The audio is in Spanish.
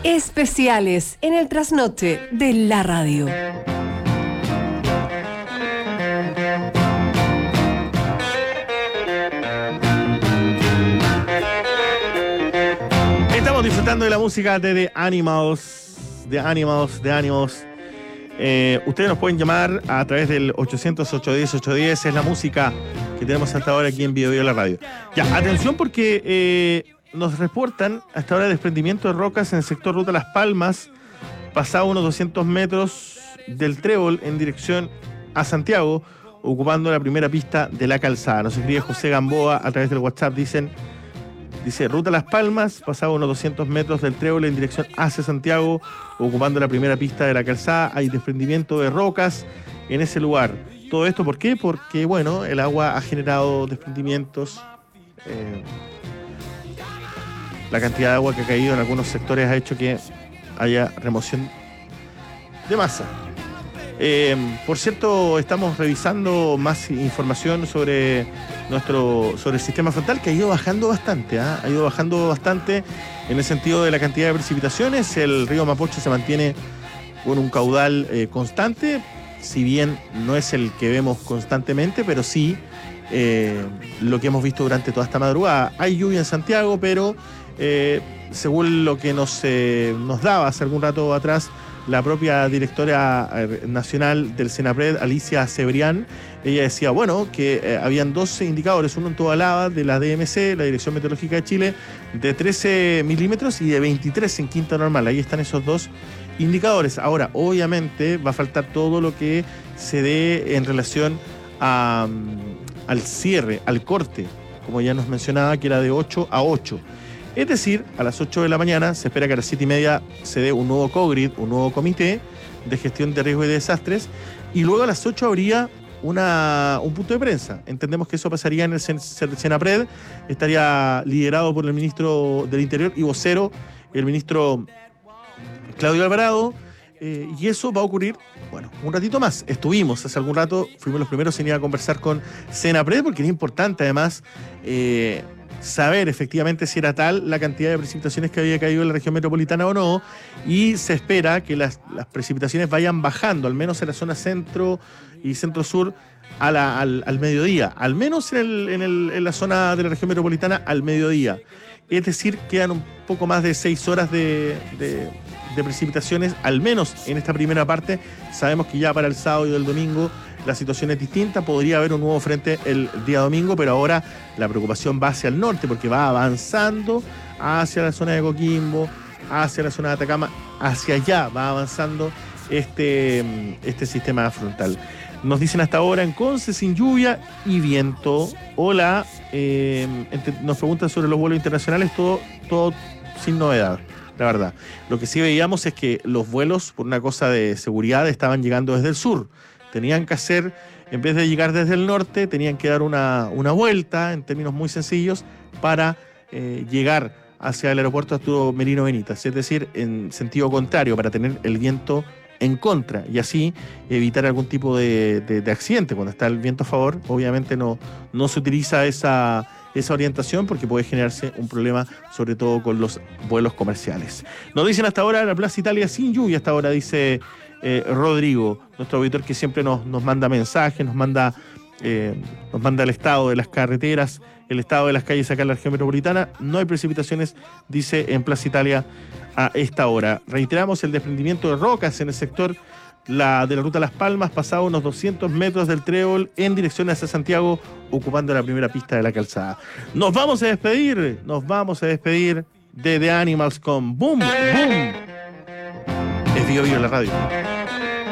Especiales en el trasnoche de la radio. Estamos disfrutando de la música de The Animals. Ustedes nos pueden llamar a través del 800-810-810. Es la música que tenemos hasta ahora aquí en Bio Bio la radio. Ya, atención porque nos reportan hasta ahora desprendimiento de rocas en el sector Ruta Las Palmas, pasado unos 200 metros del Trébol en dirección a Santiago, ocupando la primera pista de la calzada. Nos escribe José Gamboa a través del WhatsApp, dice Ruta Las Palmas, pasado unos 200 metros del Trébol en dirección hacia Santiago, ocupando la primera pista de la calzada. Hay desprendimiento de rocas en ese lugar. ¿Todo esto por qué? Porque, bueno, el agua ha generado desprendimientos. La cantidad de agua que ha caído en algunos sectores ha hecho que haya remoción de masa. Por cierto, estamos revisando más información sobre el sistema frontal, que ha ido bajando bastante, ha ido bajando bastante en el sentido de la cantidad de precipitaciones. El río Mapocho se mantiene con un caudal constante, si bien no es el que vemos constantemente, pero sí lo que hemos visto durante toda esta madrugada. Hay lluvia en Santiago, pero según lo que nos daba hace algún rato atrás la propia directora nacional del Senapred, Alicia Cebrián, ella decía, bueno, que habían 12 indicadores, uno en Tobalaba de la DMC, la Dirección Meteorológica de Chile, de 13 milímetros y de 23 en Quinta Normal. Ahí están esos dos indicadores. Ahora, obviamente, va a faltar todo lo que se dé en relación al cierre, al corte, como ya nos mencionaba, que era de 8 a 8. Es decir, a las 8 de la mañana se espera que a las 7:30 se dé un nuevo COGRID, un nuevo comité de gestión de riesgos y de desastres, y luego a las 8 habría un punto de prensa. Entendemos que eso pasaría en el Senapred, estaría liderado por el ministro del Interior y vocero, el ministro Claudio Alvarado, y eso va a ocurrir, bueno, un ratito más. Estuvimos hace algún rato, fuimos los primeros en ir a conversar con Senapred, porque era importante además saber efectivamente si era tal la cantidad de precipitaciones que había caído en la región metropolitana o no, y se espera que las precipitaciones vayan bajando, al menos en la zona centro y centro-sur, al mediodía, al menos en la zona de la región metropolitana al mediodía. Es decir, quedan un poco más de 6 horas de precipitaciones, al menos en esta primera parte. Sabemos que ya para el sábado y el domingo la situación es distinta, podría haber un nuevo frente el día domingo, pero ahora la preocupación va hacia el norte, porque va avanzando hacia la zona de Coquimbo, hacia la zona de Atacama, hacia allá va avanzando este sistema frontal. Nos dicen hasta ahora en Conce sin lluvia y viento. Hola, nos preguntan sobre los vuelos internacionales, todo sin novedad, la verdad. Lo que sí veíamos es que los vuelos, por una cosa de seguridad, estaban llegando desde el sur. Tenían que hacer, en vez de llegar desde el norte, tenían que dar una vuelta, en términos muy sencillos, para llegar hacia el aeropuerto Arturo Merino Benítez, es decir, en sentido contrario, para tener el viento en contra y así evitar algún tipo de accidente. Cuando está el viento a favor, obviamente no se utiliza esa orientación, porque puede generarse un problema, sobre todo con los vuelos comerciales. Nos dicen hasta ahora la Plaza Italia sin lluvia, hasta ahora dice Rodrigo, nuestro auditor, que siempre nos manda mensajes, nos manda el estado de las carreteras, el estado de las calles acá en la región metropolitana. No hay precipitaciones, dice, en Plaza Italia a esta hora. Reiteramos el desprendimiento de rocas en el sector de la ruta Las Palmas, pasado unos 200 metros del Trébol en dirección hacia Santiago, ocupando la primera pista de la calzada. Nos vamos a despedir de The Animals con Boom, Boom. Es Bio Bio en la radio.